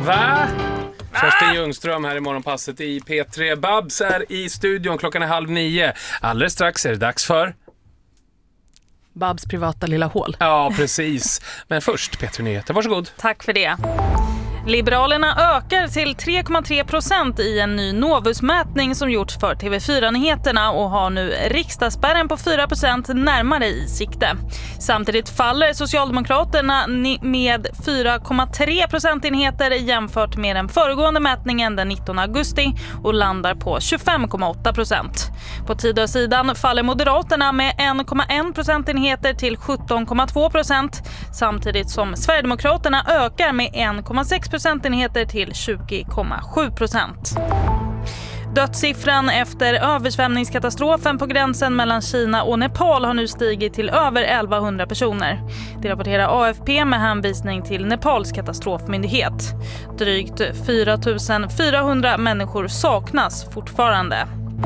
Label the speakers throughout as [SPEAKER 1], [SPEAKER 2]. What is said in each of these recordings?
[SPEAKER 1] Va? Kerstin Ljungström här i Morgonpasset i P3. Babs är i studion, klockan är 8:30. Alldeles strax är det dags för...
[SPEAKER 2] Babs privata lilla hål.
[SPEAKER 1] Ja, precis. Men först P3 Nyheter, varsågod.
[SPEAKER 3] Tack för det. Liberalerna ökar till 3,3% i en ny Novusmätning som gjorts för TV4-nyheterna och har nu riksdagsspärren på 4% närmare i sikte. Samtidigt faller Socialdemokraterna med 4,3 procentenheter jämfört med den föregående mätningen den 19 augusti och landar på 25,8%. På Tidösidan faller Moderaterna med 1,1 procentenheter till 17,2% samtidigt som Sverigedemokraterna ökar med 1,6 procentenheter till 20,7%. Dödssiffran efter översvämningskatastrofen på gränsen mellan Kina och Nepal har nu stigit till över 1100 personer. Det rapporterar AFP med hänvisning till Nepals katastrofmyndighet. Drygt 4400 människor saknas fortfarande.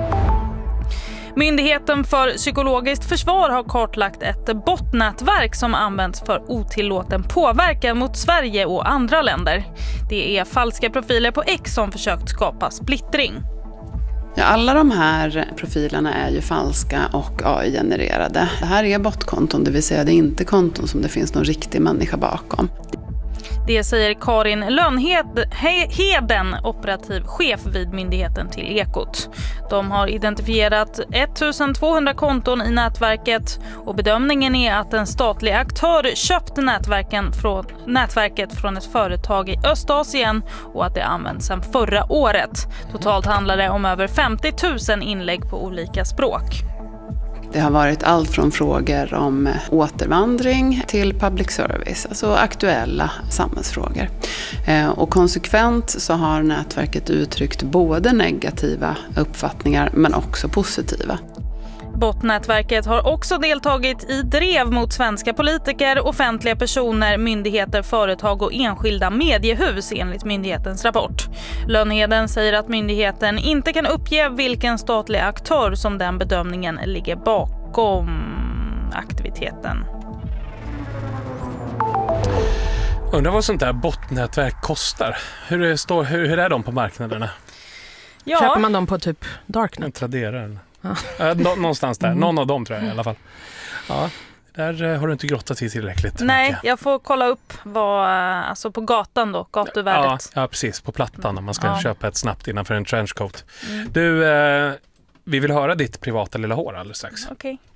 [SPEAKER 3] Myndigheten för psykologiskt försvar har kartlagt ett botnätverk som används för otillåten påverkan mot Sverige och andra länder. Det är falska profiler på X som försökt skapa splittring.
[SPEAKER 4] Ja, alla de här profilerna är ju falska och AI-genererade. Det här är botkonton, det vill säga det är inte konton som det finns någon riktig människa bakom.
[SPEAKER 3] Det säger Karin Lönnheden, operativ chef vid myndigheten till Ekot. De har identifierat 1200 konton i nätverket och bedömningen är att en statlig aktör köpt nätverket från ett företag i Östasien och att det används sedan förra året. Totalt handlar det om över 50 000 inlägg på olika språk.
[SPEAKER 4] Det har varit allt från frågor om återvandring till public service, alltså aktuella samhällsfrågor. Och konsekvent så har nätverket uttryckt både negativa uppfattningar men också positiva.
[SPEAKER 3] Botnätverket har också deltagit i drev mot svenska politiker, offentliga personer, myndigheter, företag och enskilda mediehus enligt myndighetens rapport. Lönnheden säger att myndigheten inte kan uppge vilken statlig aktör som den bedömningen ligger bakom aktiviteten.
[SPEAKER 1] Undrar vad sånt där botnätverk kostar. Hur är de på marknaderna?
[SPEAKER 3] Ja.
[SPEAKER 2] Köper man dem på typ Darknet?
[SPEAKER 1] Traderar. Någonstans där. Någon av dem tror jag i alla fall. Ja, där har du inte grottat i tillräckligt.
[SPEAKER 3] Nej, jag får kolla upp alltså på gatan då, gatuvärdet.
[SPEAKER 1] Ja, precis. På plattan om man ska köpa ett snabbt innanför en trenchcoat.
[SPEAKER 3] Mm.
[SPEAKER 1] Du, vi vill höra ditt privata lilla hår alldeles strax.
[SPEAKER 3] Okej.